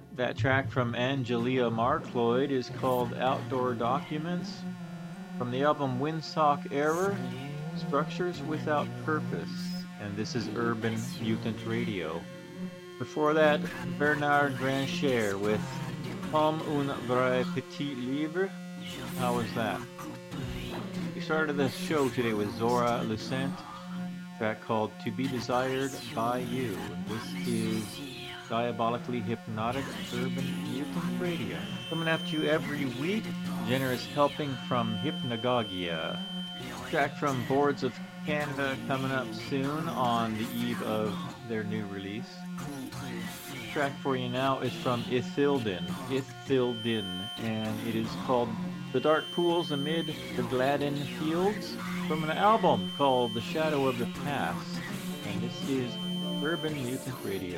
That track from Angelia Markloyd is called Outdoor Documents from the album Windsock Error, Structures Without Purpose. And this is Urban Mutant Radio. Before that, Bernard Grancher with Comme un vrai petit livre. How was that? We started the show today with Zora Lucent, track called To Be Desired by You. This is Diabolically Hypnotic Urban Mutant Radio. Coming after you every week, generous helping from Hypnagogia. Track from Boards of Canada coming up soon on the eve of their new release. Track for you now is from Ithildin, and it is called The Dark Pools Amid the Gladden Fields from an album called The Shadow of the Past. And this is Urban Mutant Radio.